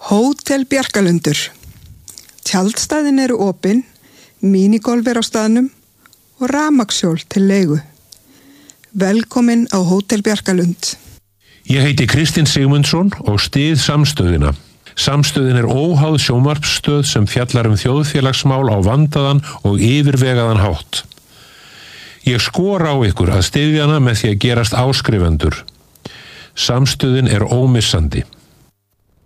Hótel Bjarkalundur. Tjaldstæðin eru opin, mínigolf er á staðnum og rafmagnshjól til leigu. Velkomin á Hótel Bjarkalund. Ég heiti Kristinn Sigmundsson og styð Samstöðina. Samstöðin er óháð sjónvarpsstöð sem fjallar þjóðfélagsmál á vandaðan og yfirvegaðan hátt. Ég skora á ykkur að styðja hana með því að gerast áskrifendur. Samstöðin er ómissandi.